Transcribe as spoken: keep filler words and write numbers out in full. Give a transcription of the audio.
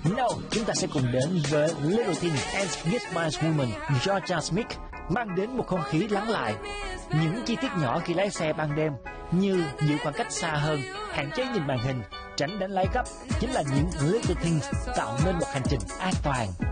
No, chúng ta sẽ cùng đến với Little Things and Goodbye Woman, Georgia Smith, mang đến một không khí lắng lại. Những chi tiết nhỏ khi lái xe ban đêm, như giữ khoảng cách xa hơn, hạn chế nhìn màn hình, tránh đánh lái gấp, chính là những Little Things tạo nên một hành trình an toàn.